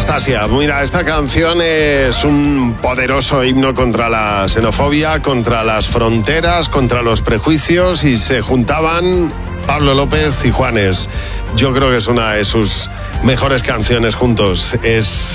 Anastasia, mira, esta canción es un poderoso himno contra la xenofobia, contra las fronteras, contra los prejuicios, y se juntaban Pablo López y Juanes. Yo creo que es una de sus mejores canciones juntos. Es